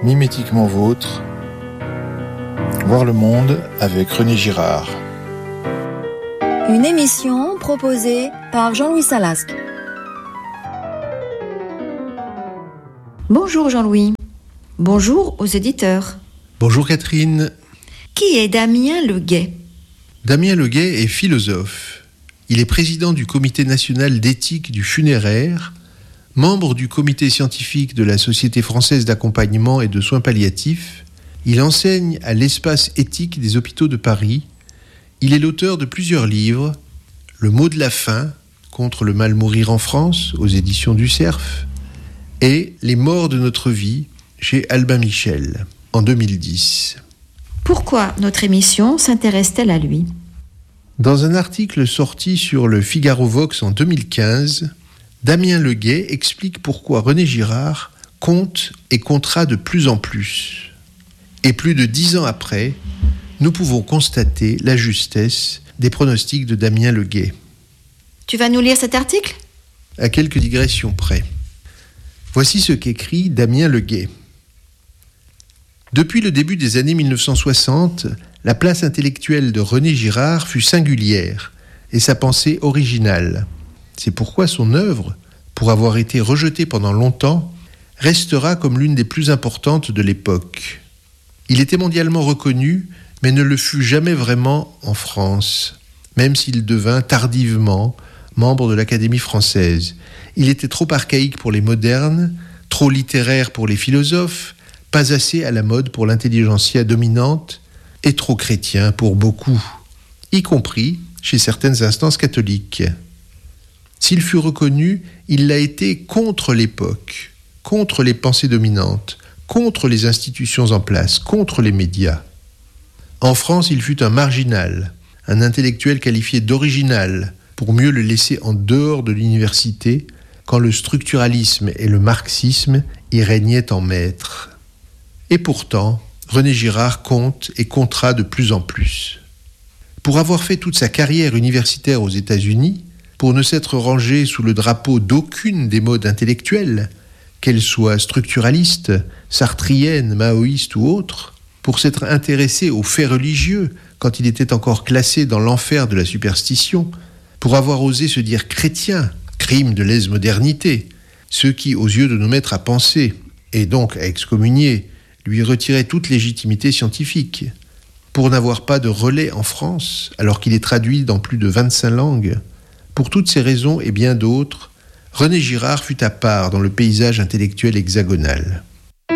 Mimétiquement vôtre, voir le monde avec René Girard. Une émission proposée par Jean-Louis Salasque. Bonjour Jean-Louis. Bonjour aux éditeurs. Bonjour Catherine. Qui est Damien Leguet ? Damien Leguet est philosophe. Il est président du Comité national d'éthique du funéraire, membre du comité scientifique de la Société française d'accompagnement et de soins palliatifs. Il enseigne à l'espace éthique des hôpitaux de Paris. Il est l'auteur de plusieurs livres, Le mot de la fin, contre le mal mourir en France, aux éditions du Cerf, et Les morts de notre vie, chez Albin Michel, en 2010. Pourquoi notre émission s'intéresse-t-elle à lui ? Dans un article sorti sur le Figaro Vox en 2015, Damien Leguet explique pourquoi René Girard compte et comptera de plus en plus. Et plus de 10 ans après, nous pouvons constater la justesse des pronostics de Damien Leguet. Tu vas nous lire cet article ? À quelques digressions près. Voici ce qu'écrit Damien Leguet. Depuis le début des années 1960, la place intellectuelle de René Girard fut singulière et sa pensée originale. C'est pourquoi son œuvre, pour avoir été rejetée pendant longtemps, restera comme l'une des plus importantes de l'époque. Il était mondialement reconnu, mais ne le fut jamais vraiment en France, même s'il devint tardivement membre de l'Académie française. Il était trop archaïque pour les modernes, trop littéraire pour les philosophes, pas assez à la mode pour l'intelligentsia dominante, et trop chrétien pour beaucoup, y compris chez certaines instances catholiques. S'il fut reconnu, il l'a été contre l'époque, contre les pensées dominantes, contre les institutions en place, contre les médias. En France, il fut un marginal, un intellectuel qualifié d'original, pour mieux le laisser en dehors de l'université, quand le structuralisme et le marxisme y régnaient en maître. Et pourtant, René Girard compte et comptera de plus en plus. Pour avoir fait toute sa carrière universitaire aux États-Unis, pour ne s'être rangé sous le drapeau d'aucune des modes intellectuelles, qu'elles soient structuralistes, sartriennes, maoïstes ou autres, pour s'être intéressé aux faits religieux quand il était encore classé dans l'enfer de la superstition, pour avoir osé se dire chrétien, crime de lèse-modernité, ce qui, aux yeux de nos maîtres à penser, et donc à excommunier, lui retirait toute légitimité scientifique, pour n'avoir pas de relais en France, alors qu'il est traduit dans plus de 25 langues. Pour toutes ces raisons et bien d'autres, René Girard fut à part dans le paysage intellectuel hexagonal.